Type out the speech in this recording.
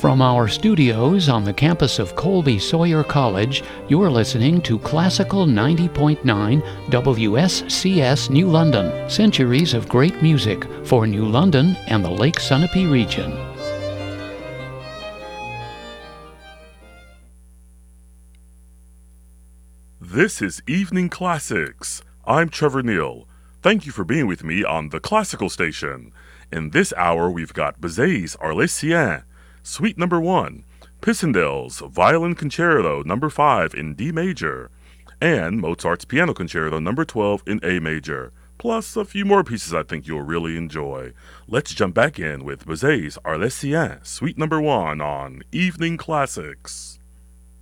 From our studios on the campus of Colby Sawyer College, you're listening to Classical 90.9 WSCS New London. Centuries of great music for New London and the Lake Sunapee region. This is Evening Classics. I'm Trevor Neal. Thank you for being with me on the Classical Station. In this hour, we've got Bizet's Arlésienne, Suite No. 1, Pisendell's Violin Concerto No. 5 in D major, and Mozart's Piano Concerto No. 12 in A major, plus a few more pieces I think you'll really enjoy. Let's jump back in with Bizet's Arlésienne, Suite No. 1 on Evening Classics.